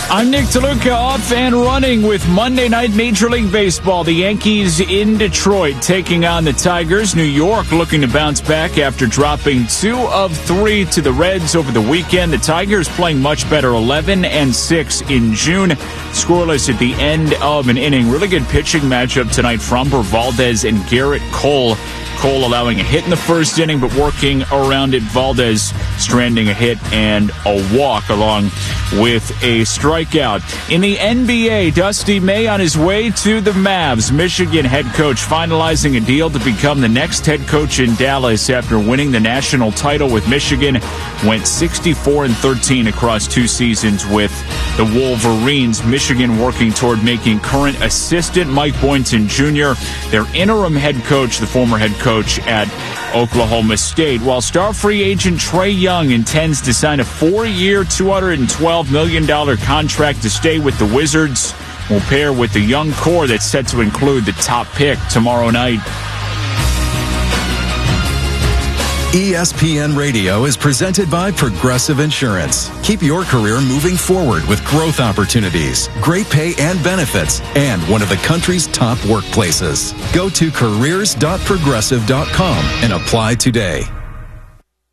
I'm Nick DeLuca, off and running with Monday Night Major League Baseball. The Yankees in Detroit taking on the Tigers. New York looking to bounce back after dropping 2 of 3 to the Reds over the weekend. The Tigers playing much better, 11-6 in June. Scoreless at the end of an inning. Really good pitching matchup tonight. Framber Valdez and Garrett Cole. Cole allowing a hit in the first inning, but working around it. Valdez stranding a hit and a walk along with a strikeout. In the NBA, Dusty May on his way to the Mavs. Michigan head coach finalizing a deal to become the next head coach in Dallas after winning the national title with Michigan. Went 64-13 across 2 seasons with the Wolverines. Michigan working toward making current assistant Mike Boynton Jr. their interim head coach, the former head coach at Oklahoma State. While star free agent Trae Young intends to sign a 4-year, $212 million contract to stay with the Wizards, will pair with the young core that's set to include the top pick tomorrow night. ESPN Radio is presented by Progressive Insurance. Keep your career moving forward with growth opportunities, great pay and benefits, and one of the country's top workplaces. Go to careers.progressive.com and apply today.